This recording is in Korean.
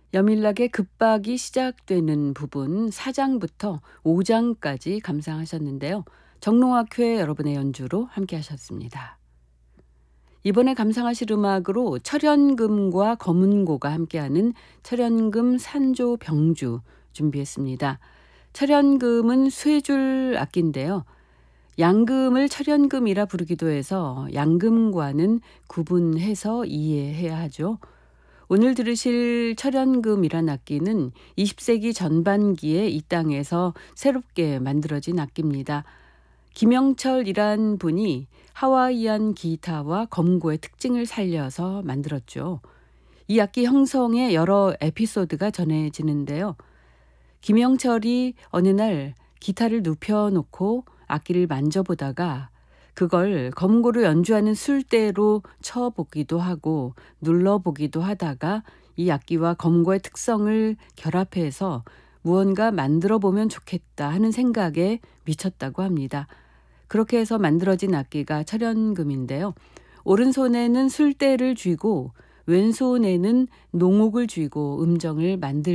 여밀하게 급박이 시작되는 부분 4장부터 5장까지 감상하셨는데요. 정롱학회 여러분의 연주로 함께 하셨습니다. 이번에 감상하실 음악으로 철연금과 검은고가 함께하는 철연금 산조 병주 준비했습니다. 철연금은 쇠줄 악기인데요. 양금을 철연금이라 부르기도 해서 양금과는 구분해서 이해해야 하죠. 오늘 들으실 철연금이란 악기는 20세기 전반기에 이 땅에서 새롭게 만들어진 악기입니다. 김영철이란 분이 하와이안 기타와 검고의 특징을 살려서 만들었죠. 이 악기 형성의 여러 에피소드가 전해지는데요. 김영철이 어느 날 기타를 눕혀놓고 악기를 만져보다가 그걸 검고로 연주하는 술대로 쳐보기도 하고 눌러보기도 하다가 이 악기와 검고의 특성을 결합해서 무언가 만들어보면 좋겠다 하는 생각에 미쳤다고 합니다. 그렇게 해서 만들어진 악기가 철연금인데요. 오른손에는 술대를 쥐고 왼손에는 농옥을 쥐고 음정을 만들